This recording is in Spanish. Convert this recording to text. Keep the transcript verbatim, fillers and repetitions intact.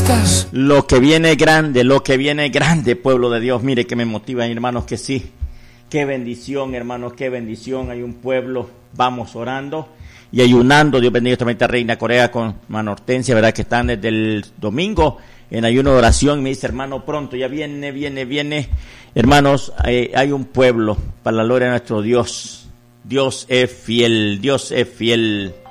necesitas. Lo que viene grande, lo que viene grande, pueblo de Dios. Mire que me motiva, hermanos, que sí. Qué bendición, hermanos, qué bendición. Hay un pueblo, vamos orando y ayunando. Dios bendiga esta Reina Corea con hermano Hortensia, ¿verdad? Que están desde el domingo en ayuno de oración. Me dice, hermano, pronto, ya viene, viene, viene. Hermanos, hay, hay un pueblo para la gloria de nuestro Dios. Dios es fiel, Dios es fiel.